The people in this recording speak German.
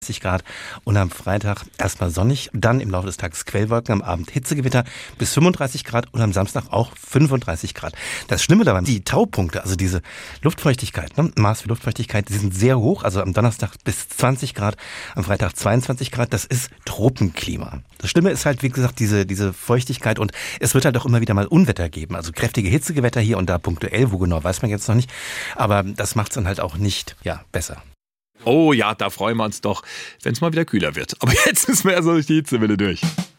Grad und am Freitag erstmal sonnig, dann im Laufe des Tages Quellwolken, am Abend Hitzegewitter bis 35 Grad und am Samstag auch 35 Grad. Das Schlimme dabei, die Taupunkte, also diese Luftfeuchtigkeit, Maß für Luftfeuchtigkeit, die sind sehr hoch, also am Donnerstag bis 20 Grad, am Freitag 22 Grad, das ist Tropenklima. Das Schlimme ist halt, wie gesagt, diese Feuchtigkeit und es wird halt auch immer wieder mal Unwetter geben, also kräftige Hitzegewitter hier und da punktuell, wo genau weiß man jetzt noch nicht, aber das macht es dann halt auch nicht, besser. Oh ja, da freuen wir uns doch, wenn es mal wieder kühler wird. Aber jetzt ist mehr so durch die Hitzewelle durch.